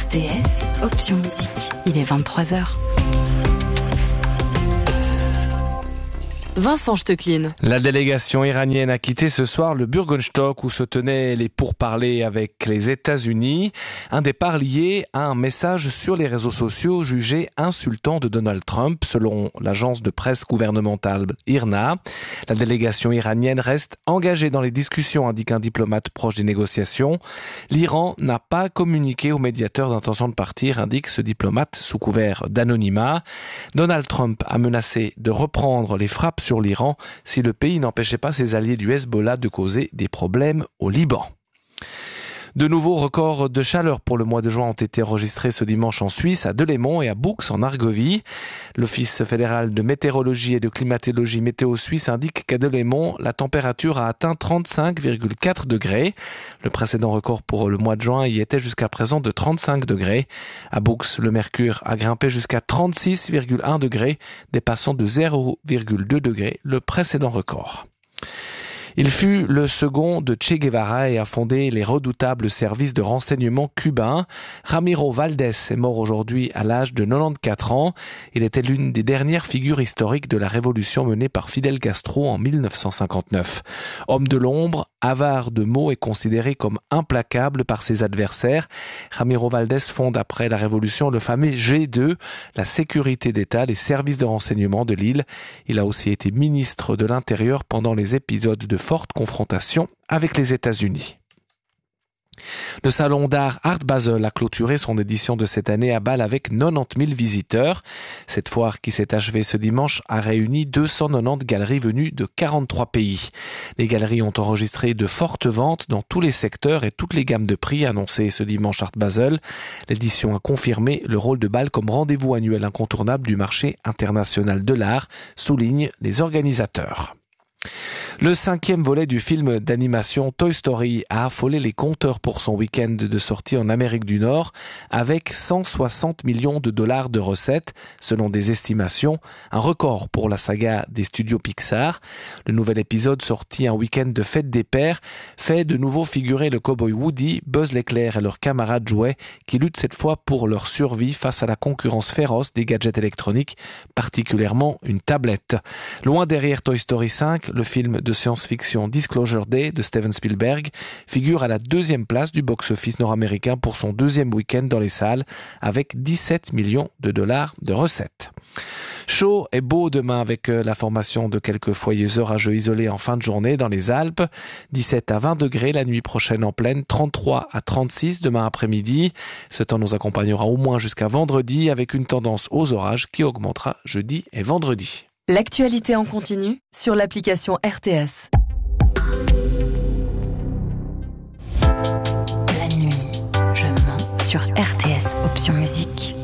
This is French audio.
RTS, option musique. Il est 23h. Vincent Stecklin. La délégation iranienne a quitté ce soir le Bürgenstock où se tenaient les pourparlers avec les États-Unis. Un départ lié à un message sur les réseaux sociaux jugé insultant de Donald Trump, selon l'agence de presse gouvernementale IRNA. La délégation iranienne reste engagée dans les discussions, indique un diplomate proche des négociations. L'Iran n'a pas communiqué au médiateur d'intention de partir, indique ce diplomate sous couvert d'anonymat. Donald Trump a menacé de reprendre les frappes sur l'Iran si le pays n'empêchait pas ses alliés du Hezbollah de causer des problèmes au Liban. De nouveaux records de chaleur pour le mois de juin ont été enregistrés ce dimanche en Suisse, à Delémont et à Boux en Argovie. L'Office fédéral de météorologie et de climatologie météo suisse indique qu'à Delémont, la température a atteint 35,4 degrés. Le précédent record pour le mois de juin y était jusqu'à présent de 35 degrés. À Boux, le mercure a grimpé jusqu'à 36,1 degrés, dépassant de 0,2 degrés le précédent record. Il fut le second de Che Guevara et a fondé les redoutables services de renseignement cubains. Ramiro Valdés est mort aujourd'hui à l'âge de 94 ans. Il était l'une des dernières figures historiques de la révolution menée par Fidel Castro en 1959. Homme de l'ombre, avare de mots et considéré comme implacable par ses adversaires, Ramiro Valdés fonde après la révolution le fameux G2, la sécurité d'État, les services de renseignement de l'île. Il a aussi été ministre de l'Intérieur pendant les épisodes de forte confrontation avec les États-Unis. Le salon d'art Art Basel a clôturé son édition de cette année à Bâle avec 90 000 visiteurs. Cette foire qui s'est achevée ce dimanche a réuni 290 galeries venues de 43 pays. Les galeries ont enregistré de fortes ventes dans tous les secteurs et toutes les gammes de prix annoncées ce dimanche Art Basel. L'édition a confirmé le rôle de Bâle comme rendez-vous annuel incontournable du marché international de l'art, soulignent les organisateurs. Le 5e volet du film d'animation Toy Story a affolé les compteurs pour son week-end de sortie en Amérique du Nord avec 160 millions de dollars de recettes, selon des estimations, un record pour la saga des studios Pixar. Le nouvel épisode sorti un week-end de fête des pères fait de nouveau figurer le cow-boy Woody, Buzz l'éclair et leurs camarades jouets qui luttent cette fois pour leur survie face à la concurrence féroce des gadgets électroniques, particulièrement une tablette. Loin derrière Toy Story 5, le film de science-fiction Disclosure Day de Steven Spielberg figure à la 2e place du box-office nord-américain pour son 2e week-end dans les salles avec 17 millions de dollars de recettes. Chaud et beau demain avec la formation de quelques foyers orageux isolés en fin de journée dans les Alpes. 17 à 20 degrés la nuit prochaine en plaine, 33 à 36 demain après-midi. Ce temps nous accompagnera au moins jusqu'à vendredi avec une tendance aux orages qui augmentera jeudi et vendredi. L'actualité en continu sur l'application RTS. La nuit, je mens sur RTS, option musique.